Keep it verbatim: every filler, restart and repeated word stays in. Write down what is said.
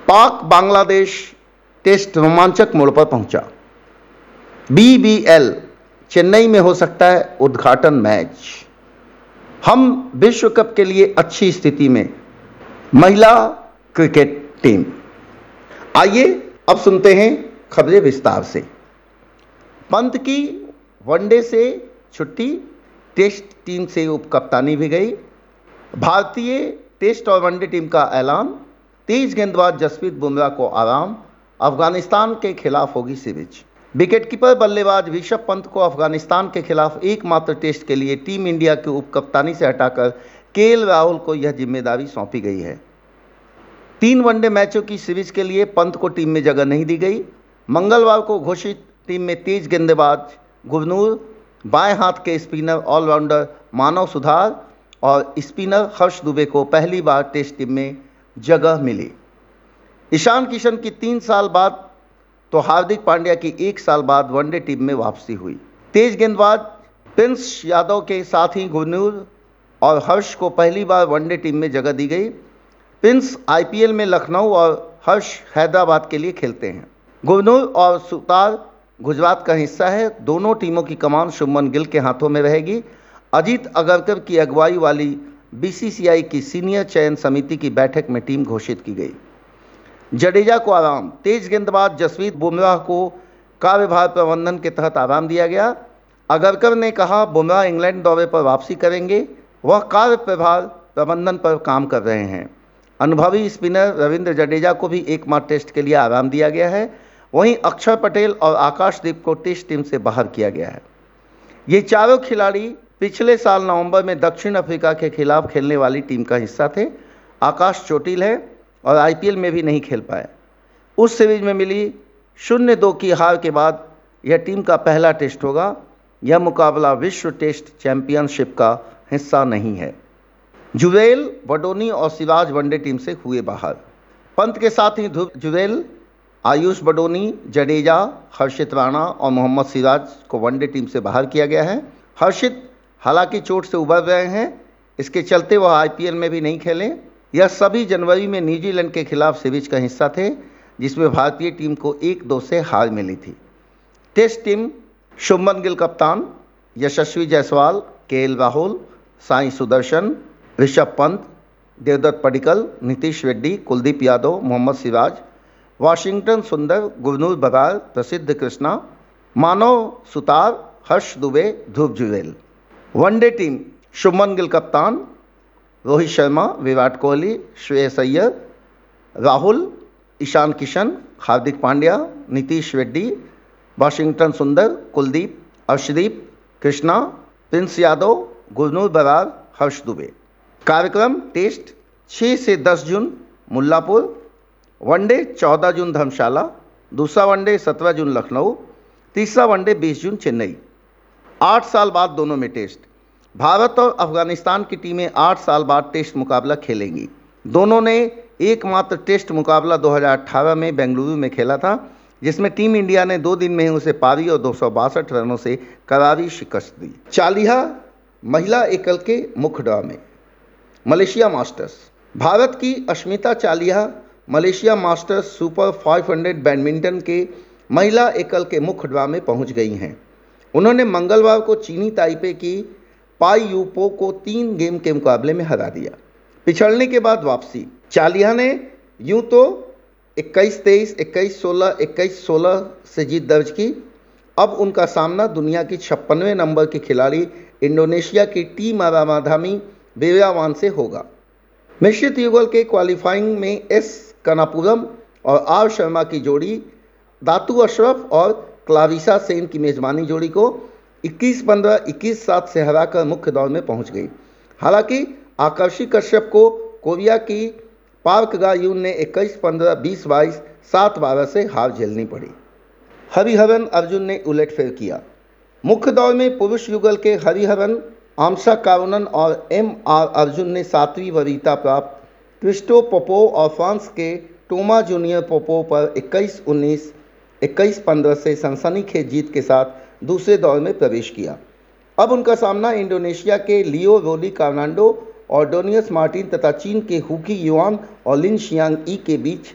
पाक बांग्लादेश टेस्ट रोमांचक मोड़ पर पहुंचा। बी बी एल चेन्नई में हो सकता है उद्घाटन मैच। हम विश्व कप के लिए अच्छी स्थिति में, महिला क्रिकेट टीम। आइए अब सुनते हैं खबरें विस्तार से। पंत की वनडे से छुट्टी, टेस्ट टीम से उपकप्तानी भी गई। भारतीय टेस्ट और वनडे टीम का ऐलान। तेज गेंदबाज जसप्रीत बुमराह को आराम। अफगानिस्तान के खिलाफ होगी सीरीज। विकेटकीपर बल्लेबाज ऋषभ पंत को अफगानिस्तान के खिलाफ एकमात्र टेस्ट के लिए टीम इंडिया की उपकप्तानी से हटाकर के एल राहुल को यह जिम्मेदारी सौंपी गई है। तीन वनडे मैचों की सीरीज के लिए पंत को टीम में जगह नहीं दी गई। मंगलवार को घोषित टीम में तेज गेंदबाज गुरनूर, बाएं हाथ के स्पिनर ऑलराउंडर मानव सुधार और स्पिनर हर्ष दुबे को पहली बार टेस्ट टीम में जगह मिली। ईशान किशन की तीन साल बाद तो हार्दिक पांड्या की एक साल बाद वनडे टीम में वापसी हुई। तेज गेंदबाज प्रिंस यादव के साथ ही गुरनूर और हर्ष को पहली बार वनडे टीम में जगह दी गई। प्रिंस आई पी एल में लखनऊ और हर्ष हैदराबाद के लिए खेलते हैं। गुरनूर और सुतार गुजरात का हिस्सा है। दोनों टीमों की कमान शुभमन गिल के हाथों में रहेगी। अजीत अगरकर की अगुवाई वाली बी सी सी आई की सीनियर चयन समिति की बैठक में टीम घोषित की गई। जडेजा को आराम। तेज गेंदबाज जसप्रीत बुमराह को कार्यभार प्रबंधन के तहत आराम दिया गया। अगरकर ने कहा बुमराह इंग्लैंड दौरे पर वापसी करेंगे। वह कार्यप्रभार प्रबंधन पर काम कर रहे हैं। अनुभवी स्पिनर रविंद्र जडेजा को भी एकमात्र टेस्ट के लिए आराम दिया गया है। वहीं अक्षर पटेल और आकाशदीप को टेस्ट टीम से बाहर किया गया है। ये चारों खिलाड़ी पिछले साल नवंबर में दक्षिण अफ्रीका के खिलाफ खेलने वाली टीम का हिस्सा थे। आकाश चोटिल है और आई पी एल में भी नहीं खेल पाए। उस सीरीज में मिली शून्य दो की हार के बाद यह टीम का पहला टेस्ट होगा। यह मुकाबला विश्व टेस्ट चैंपियनशिप का हिस्सा नहीं है। जुवेल, बडोनी और सिराज वनडे टीम से हुए बाहर। पंत के साथ ही ध्रुव जुवेल, आयुष बडोनी, जडेजा, हर्षित राणा और मोहम्मद सिराज को वनडे टीम से बाहर किया गया है। हर्षित हालांकि चोट से उबर रहे हैं, इसके चलते वह आई पी एल में भी नहीं खेले। यह सभी जनवरी में न्यूजीलैंड के खिलाफ सीरीज का हिस्सा थे, जिसमें भारतीय टीम को एक दो से हार मिली थी। टेस्ट टीम शुभमन गिल कप्तान, यशस्वी जायसवाल, के एल राहुल, साई सुदर्शन, ऋषभ पंत, देवदत्त पडिक्कल, नीतीश रेड्डी, कुलदीप यादव, मोहम्मद सिराज, वाशिंगटन सुंदर, गुरनूर बरार, प्रसिद्ध कृष्णा, मानव सुतार, हर्ष दुबे, ध्रुव जुरेल। वनडे टीम शुभमन गिल कप्तान, रोहित शर्मा, विराट कोहली, श्रेयस अय्यर, राहुल, ईशान किशन, हार्दिक पांड्या, नीतीश रेड्डी, वाशिंगटन सुंदर, कुलदीप, अर्शदीप, कृष्णा, प्रिंस यादव, गुरनूर बरार, हर्ष दुबे। कार्यक्रम टेस्ट छह से दस जून मुल्लापुर, वनडे चौदह जून धर्मशाला, दूसरा वनडे सत्रह जून लखनऊ, तीसरा वनडे बीस जून चेन्नई। आठ साल बाद दोनों में टेस्ट। भारत और अफगानिस्तान की टीमें आठ साल बाद टेस्ट मुकाबला खेलेंगी। दोनों ने एकमात्र टेस्ट मुकाबला दो हज़ार अठारह में बेंगलुरु में खेला था, जिसमें टीम इंडिया ने दो दिन में ही उसे पारी और दो सौ बासठ रनों से करारी शिकस्त दी। चालिहा महिला एकल के मुख्य ड्रॉ में। Malaysia masters. भारत की Ashmita Chaliha Malaysia masters super पाँच सौ बैडमिंटन के महिला एकल के मुख्य ड्रॉ में पहुंच गई हैं। उन्होंने मंगलवार को चीनी ताइपे की पाई यूपो को तीन गेम के मुकाबले में हरा दिया। पिछड़ने के बाद वापसी। चालिहा ने यूं तो इक्कीस तेईस, इक्कीस सोलह, इक्कीस सोलह से जीत दर्ज की। अब उनका सामना दुनिया की छप्पनवें नंबर की खिलाड़ी इंडोनेशिया की टी मारामाधामी वेरावान से होगा। मिश्रित युगल के क्वालिफाइंग में एस कनापुरम और आर शर्मा की जोड़ी दातू अशरफ और क्लाविसा सेन की मेजबानी जोड़ी को इक्कीस पंद्रह, इक्कीस सात से हराकर मुख्य दौर में पहुंच गई। हालांकि आकर्षी कश्यप को कोरिया की पार्क गायून ने इक्कीस पंद्रह, बीस बाईस, सात बारह से हार झेलनी पड़ी। हरिहरन अर्जुन ने उलटफेर किया। मुख्य दौर में पुरुष युगल के हरिहरन, आमसा कारुनन और एम आर अर्जुन ने सातवीं वरीयता प्राप्त क्रिस्टो पोपो और फ्रांस के टोमा जूनियर पोपो पर इक्कीस उन्नीस, इक्कीस पंद्रह से सनसनीखेज जीत के साथ दूसरे दौर में प्रवेश किया। अब उनका सामना इंडोनेशिया के लियो रोली कार्नांडो और डोनियस मार्टिन तथा चीन के हुकी युआन और लिन शियांग ई के बीच